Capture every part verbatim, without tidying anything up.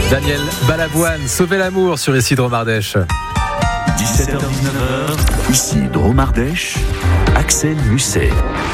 Daniel Balavoine, Sauver l'amour sur Ici Dromardèche. dix-sept heures dix-neuf heures, ici Dromardèche, Axel Musset.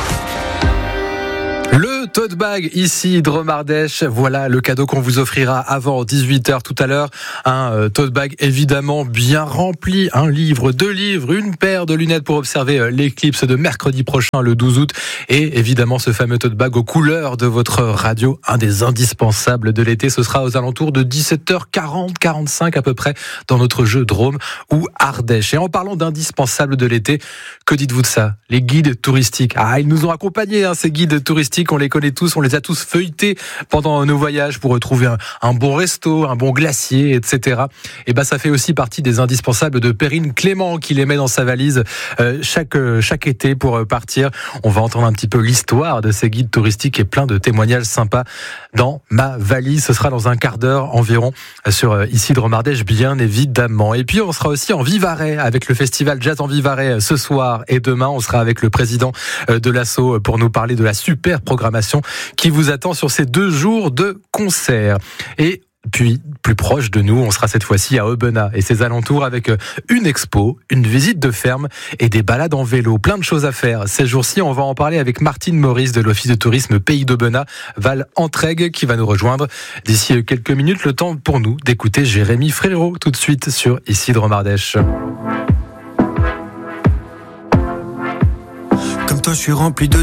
Le tote bag ici Dromardèche, voilà le cadeau qu'on vous offrira avant dix-huit heures tout à l'heure. Un euh, tote bag évidemment bien rempli, un livre, deux livres, une paire de lunettes pour observer euh, l'éclipse de mercredi prochain le douze août et évidemment ce fameux tote bag aux couleurs de votre radio, un des indispensables de l'été. Ce sera aux alentours de dix-sept heures quarante, quarante-cinq à peu près dans notre jeu Drôme ou Ardèche. Et en parlant d'indispensables de l'été, que dites-vous de ça? Les guides touristiques. Ah, ils nous ont accompagnés hein, ces guides touristiques, on les connaît tous, on les a tous feuilletés pendant nos voyages pour retrouver un, un bon resto, un bon glacier, et cetera. Et ben ça fait aussi partie des indispensables de Perrine Clément qui les met dans sa valise euh, chaque euh, chaque été pour partir. On va entendre un petit peu l'histoire de ces guides touristiques et plein de témoignages sympas dans ma valise. Ce sera dans un quart d'heure environ sur euh, Ici Dromardèche bien évidemment. Et puis on sera aussi en Vivarais avec le festival Jazz en Vivarais ce soir et demain. On sera avec le président euh, de l'asso pour nous parler de la super programmation qui vous attend sur ces deux jours de concert. Et puis, plus proche de nous, on sera cette fois-ci à Aubenas et ses alentours avec une expo, une visite de ferme et des balades en vélo. Plein de choses à faire. Ces jours-ci, on va en parler avec Martine Maurice de l'Office de tourisme Pays d'Aubenas, Val-Entraigue, qui va nous rejoindre d'ici quelques minutes. Le temps pour nous d'écouter Jérémy Frérot tout de suite sur Ici Dromardèche. Comme toi, je suis rempli de